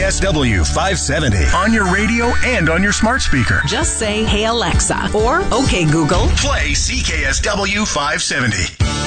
CKSW 570 on your radio and on your smart speaker. Just say, "Hey Alexa," or "Okay Google, play CKSW 570."